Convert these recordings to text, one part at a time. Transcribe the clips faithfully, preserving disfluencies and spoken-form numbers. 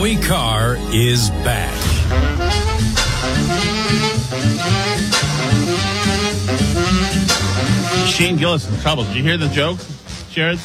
Howie Carr is back. Shane Gillis in trouble. Did you hear the joke, Jared?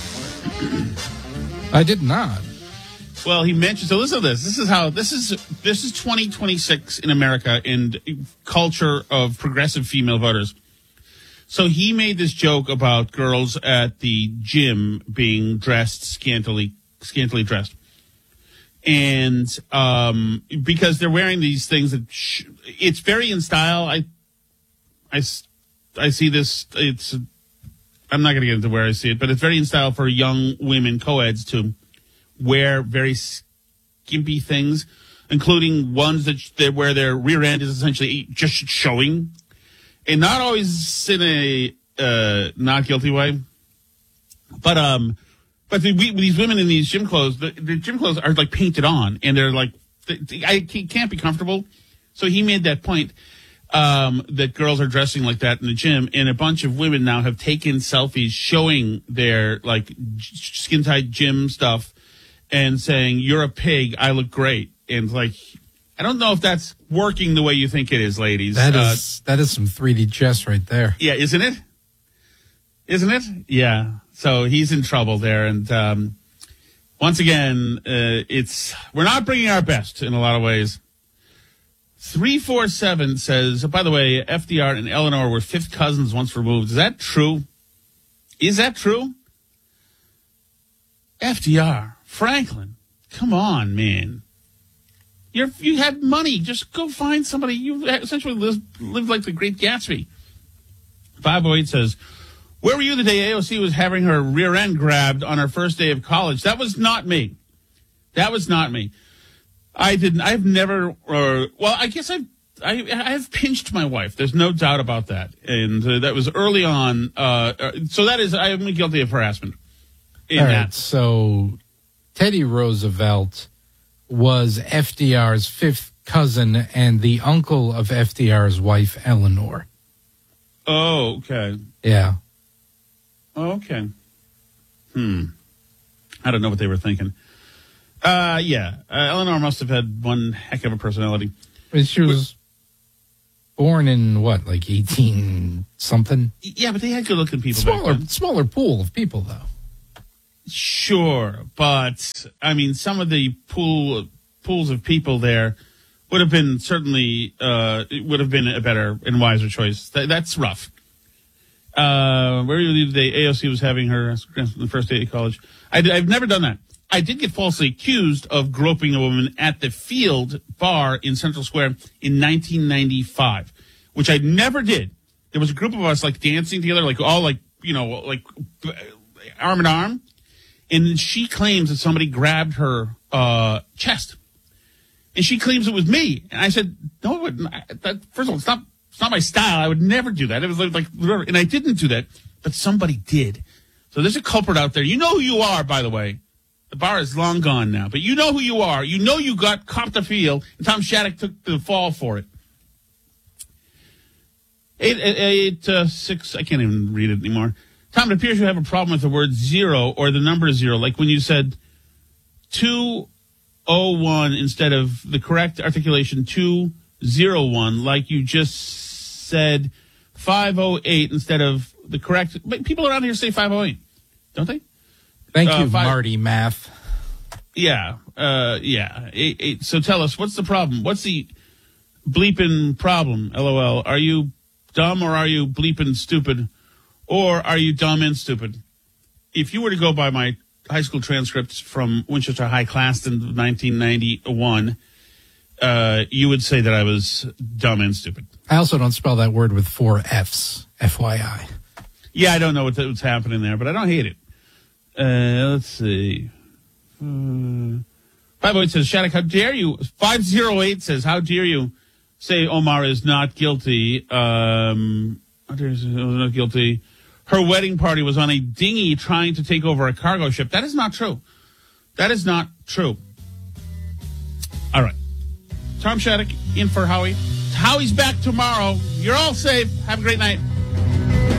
I did not. Well, he mentioned. So listen to this. This is how this is. This is twenty twenty-six in America and culture of progressive female voters. So he made this joke about girls at the gym being dressed scantily, scantily dressed, and um, because they're wearing these things that sh- it's very in style. I, I, I see this. It's. I'm not going to get into where I see it, but it's very in style for young women co-eds to wear very skimpy things, including ones that they, where their rear end is essentially just showing, and not always in a uh, not guilty way. But um, but the, we, these women in these gym clothes, the, the gym clothes are like painted on, and they're like, they, they, I can't be comfortable. So he made that point. Um, that girls are dressing like that in the gym, and a bunch of women now have taken selfies showing their like skin tight gym stuff and saying, "You're a pig. I look great." And like, I don't know if that's working the way you think it is, ladies. That is uh, that is some three D chess right there. Yeah, isn't it? Isn't it? Yeah. So he's in trouble there, and um, once again, uh, it's we're not bringing our best in a lot of ways. three four seven says, by the way, F D R and Eleanor were fifth cousins once removed. Is that true? Is that true? F D R, Franklin, come on, man. You're, you have money. Just go find somebody. You essentially live, live like the Great Gatsby. five oh eight says, where were you the day A O C was having her rear end grabbed on her first day of college? That was not me. That was not me. I didn't. I've never. Or well, I guess I've. I, I've pinched my wife. There's no doubt about that, and uh, that was early on. Uh, so that is. I am guilty of harassment. In All right. that. So Teddy Roosevelt was F D R's fifth cousin and the uncle of F D R's wife, Eleanor. Oh, okay. Yeah. Oh, okay. Hmm. I don't know what they were thinking. Uh, yeah. Uh, Eleanor must have had one heck of a personality. She was born in, what, like eighteen something? Yeah, but they had good-looking people Smaller, back then. smaller pool of people, though. Sure, but, I mean, some of the pool pools of people there would have been certainly, uh, it would have been a better and wiser choice. Th- that's rough. Uh, where were you the day A O C was having her the first day of college? I did, I've never done that. I did get falsely accused of groping a woman at the Field Bar in Central Square in nineteen ninety-five, which I never did. There was a group of us like dancing together, like all like, you know, like arm in arm. And she claims that somebody grabbed her uh, chest. And she claims it was me. And I said, no, it wouldn't. That, first of all, it's not, it's not my style. I would never do that. It was like, like, and I didn't do that, but somebody did. So there's a culprit out there. You know who you are, by the way. The bar is long gone now, but you know who you are. You know you got copped a feel, and Tom Shattuck took the fall for it. Eight, eight, eight uh, six, I can't even read it anymore. Tom, it appears you have a problem with the word zero or the number zero, like when you said two oh one instead of the correct articulation two oh one, like you just said five oh eight instead of the correct. But people around here say five oh eight, don't they? Thank Uh, you, five, Marty Math. Yeah, uh, yeah. Eight, eight. So tell us, what's the problem? What's the bleeping problem? LOL. Are you dumb or are you bleeping stupid? Or are you dumb and stupid? If you were to go by my high school transcripts from Winchester High class in nineteen ninety-one, uh, you would say that I was dumb and stupid. I also don't spell that word with four F's, F Y I. Yeah, I don't know what, what's happening there, but I don't hate it. Uh, let's see. Uh, five oh eight says, Shattuck, how dare you? five oh eight says, how dare you say Omar is not guilty? Um, how dare you say not guilty? Her wedding party was on a dinghy trying to take over a cargo ship. That is not true. That is not true. All right. Tom Shattuck in for Howie. Howie's back tomorrow. You're all safe. Have a great night.